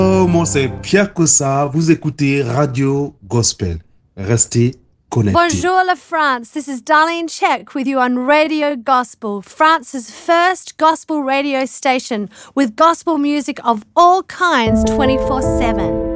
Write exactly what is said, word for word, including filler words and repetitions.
Oh, moi c'est Pierre Cossa, vous écoutez Radio Gospel. Restez connectés. Bonjour la France, this is Darlene Check with you on Radio Gospel, France's first gospel radio station with gospel music of all kinds twenty-four seven.